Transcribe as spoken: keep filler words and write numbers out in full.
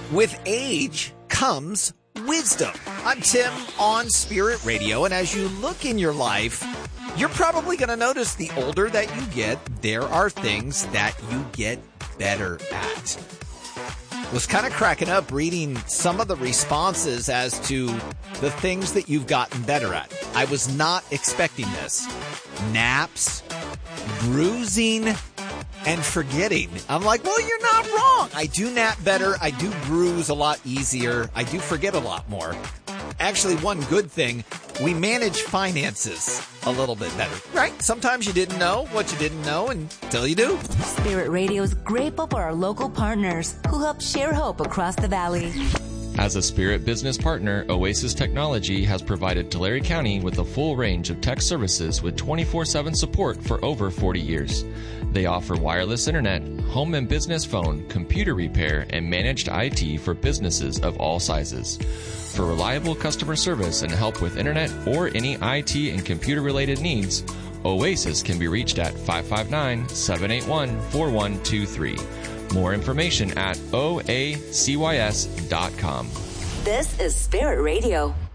With age comes wisdom. I'm Tim on Spirit Radio, and as you look in your life, you're probably going to notice the older that you get, there are things that you get better at. Was kind of cracking up reading some of the responses as to the things that you've gotten better at. I was not expecting this. Naps, bruising, and forgetting. I'm like, well, you're not wrong. I do nap better. I do bruise a lot easier. I do forget a lot more. Actually, one good thing, we manage finances a little bit better, right? Sometimes you didn't know what you didn't know until you do. Spirit Radio is grateful for our local partners who help share hope across the valley. As a Spirit business partner, Oasis Technology has provided Tulare County with a full range of tech services with twenty-four seven support for over forty years. They offer wireless internet, home and business phone, computer repair, and managed I T for businesses of all sizes. For reliable customer service and help with internet or any I T and computer-related needs, Oasis can be reached at five five nine, seven eight one, four one two three. More information at O A C Y S dot com. This is Spirit Radio.